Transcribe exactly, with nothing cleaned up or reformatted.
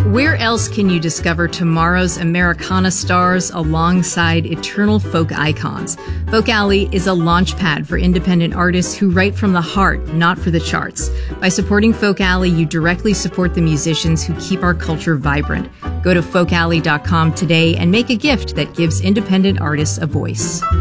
Where else can you discover tomorrow's Americana stars alongside eternal folk icons? Folk Alley is a launchpad for independent artists who write from the heart, not for the charts. By supporting Folk Alley, you directly support the musicians who keep our culture vibrant. Go to folk alley dot com today and make a gift that gives independent artists a voice.